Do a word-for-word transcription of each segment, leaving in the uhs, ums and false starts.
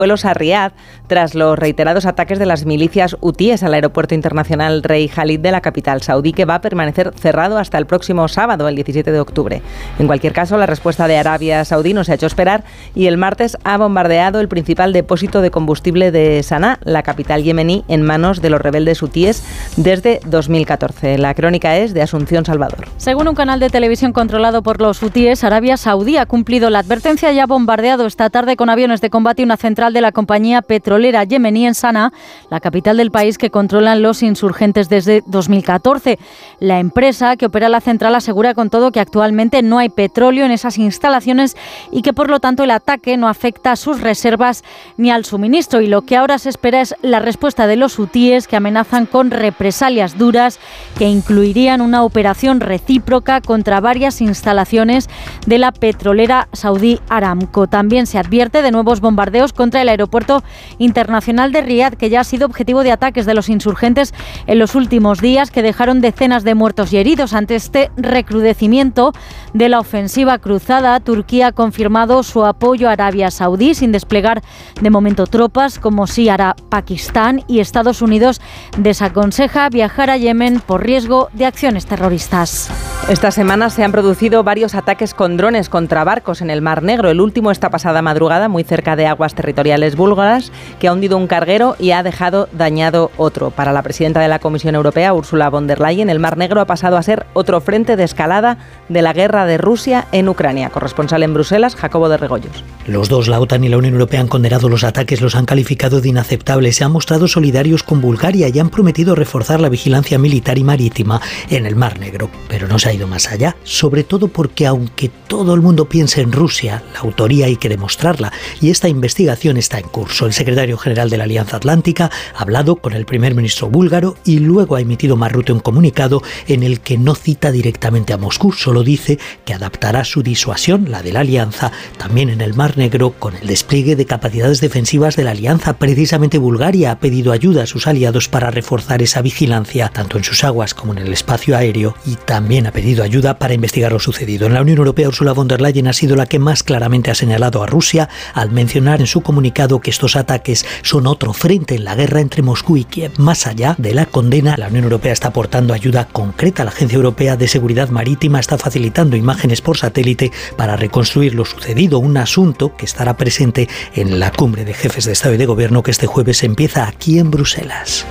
vuelos a Riad tras los reiterados ataques de las milicias hutíes al aeropuerto internacional Rey Khalid de la capital saudí, que va a permanecer cerrado hasta el próximo sábado, el diecisiete de octubre. En cualquier caso, la respuesta de Arabia Saudí no se ha hecho esperar y el martes ha bombardeado el principal depósito de combustible de Sanaa, la capital yemení, en manos de los rebeldes hutíes desde dos mil catorce. La crónica es de Asunción Salvador. Según un canal de televisión controlado por los hutíes, Arabia Saudí ha cumplido la advertencia y ha bombardeado esta tarde con aviones de combate una central de la compañía petrolera yemení en Sanaa, la capital del país que controlan los insurgentes desde dos mil catorce. La empresa que opera la central asegura con todo que actualmente no hay petróleo en esas instalaciones y que por lo tanto el ataque no afecta a sus reservas ni al suministro. Y lo que ahora se espera es la respuesta de los hutíes, que amenazan con represalias duras que incluirían una operación recíproca contra varias instalaciones de la petrolera saudí Aramco. También se advierte de nuevos bombardeos contra el aeropuerto internacional de Riad, que ya ha sido objetivo de ataques de los insurgentes en los últimos días, que dejaron decenas de muertos y heridos. Ante este recrudecimiento de la ofensiva cruzada, Turquía ha confirmado su apoyo a Arabia Saudí, sin desplegar de momento tropas, como sí hará Pakistán, y Estados Unidos desaconseja viajar a Yemen por riesgo de acciones terroristas. Esta semana se han producido varios ataques con drones contra barcos en el Mar Negro. El último esta pasada madrugada, muy cerca de aguas territoriales búlgaras, que ha hundido un carguero y ha dejado dañado otro. Para la presidenta de la Comisión Europea, Ursula von der Leyen, el Mar Negro ha pasado a ser otro frente de escalada de la guerra de Rusia en Ucrania. Corresponsal en Bruselas, Jacobo de Regoyos. Los dos, la OTAN y la Unión Europea, han condenado los ataques, los han calificado de inaceptables, se han mostrado solidarios con Bulgaria y han prometido reforzar la vigilancia militar y marítima en el Mar Negro. Pero no se ha ido más allá, sobre todo porque aunque todo el mundo piense en Rusia, la autoría hay que demostrarla, y esta investigación está en curso. El secretario general de la Alianza Atlántica ha hablado con el primer ministro búlgaro y luego ha emitido más Rutte un comunicado en el que no cita directamente a Moscú, solo dice que adaptará su disuasión, la de la Alianza, también en el Mar Negro, con el despliegue de capacidades defensivas de la Alianza. Precisamente Bulgaria ha pedido ayuda a sus aliados para reforzar esa vigilancia, tanto en sus aguas como en el espacio aéreo, y también ha pedido ayuda para investigar lo sucedido. En la Unión Europea, Ursula von der Leyen ha sido la que más claramente ha señalado a Rusia al mencionar en su comunicado que estos ataques son otro frente en la guerra entre Moscú y Kiev. Más allá de la condena, la Unión Europea está aportando ayuda concreta. La Agencia Europea de Seguridad Marítima está facilitando imágenes por satélite para reconstruir lo sucedido, un asunto que estará presente en la cumbre de jefes de Estado y de Gobierno que este jueves empieza aquí en Bruselas.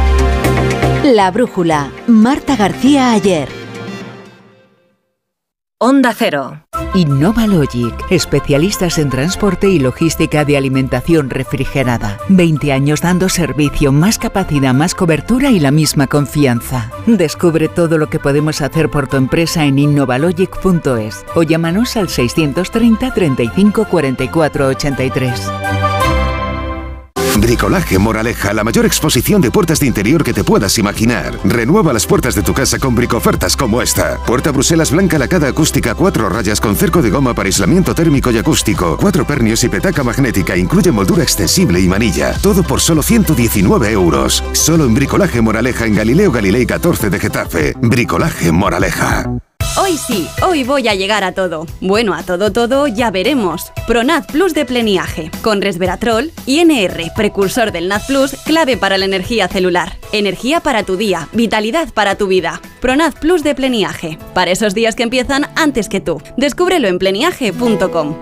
La brújula. Marta García Ayer. Onda Cero. InnovaLogic, especialistas en transporte y logística de alimentación refrigerada. veinte años dando servicio, más capacidad, más cobertura y la misma confianza. Descubre todo lo que podemos hacer por tu empresa en innovalogic punto es o llámanos al seiscientos treinta, treinta y cinco, cuarenta y cuatro, ochenta y tres. Bricolaje Moraleja, la mayor exposición de puertas de interior que te puedas imaginar. Renueva las puertas de tu casa con bricofertas como esta. Puerta Bruselas blanca lacada acústica, cuatro rayas con cerco de goma para aislamiento térmico y acústico, cuatro pernios y petaca magnética, incluye moldura extensible y manilla. Todo por solo ciento diecinueve euros. Solo en Bricolaje Moraleja en Galileo Galilei catorce de Getafe. Bricolaje Moraleja. Hoy sí, hoy voy a llegar a todo. Bueno, a todo, todo, ya veremos. Pronat Plus de Pleniage, con resveratrol y N R, precursor del Nat Plus, clave para la energía celular. Energía para tu día, vitalidad para tu vida. Pronat Plus de Pleniage, para esos días que empiezan antes que tú. Descúbrelo en pleniage punto com.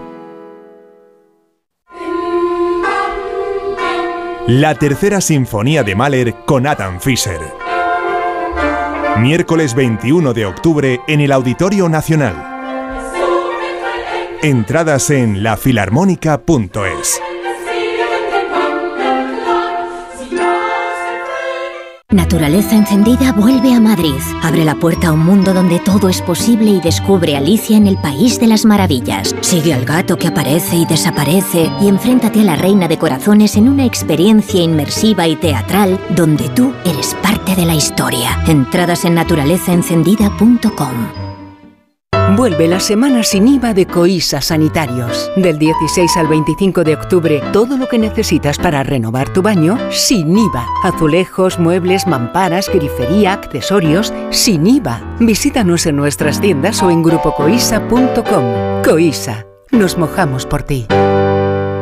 La tercera sinfonía de Mahler con Adam Fischer. Miércoles veintiuno de octubre en el Auditorio Nacional. Entradas en la filarmónica punto es. Naturaleza Encendida vuelve a Madrid. Abre la puerta a un mundo donde todo es posible y descubre Alicia en el País de las Maravillas. Sigue al gato que aparece y desaparece y enfréntate a la Reina de Corazones en una experiencia inmersiva y teatral donde tú eres parte de la historia. Entradas en naturaleza encendida punto com. Vuelve la semana sin I V A de Coisa Sanitarios. Del dieciséis al veinticinco de octubre, todo lo que necesitas para renovar tu baño sin I V A. Azulejos, muebles, mamparas, grifería, accesorios, sin I V A. Visítanos en nuestras tiendas o en grupo coisa punto com. Coisa, nos mojamos por ti.